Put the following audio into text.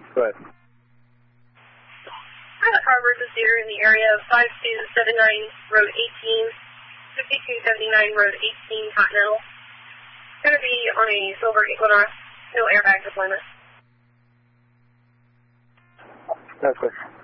Go ahead. I have a car versus deer in the area of 5279 Road 18, 5279 Road 18, Continental. It's going to be on a silver Equinox, no airbag deployment. That's good.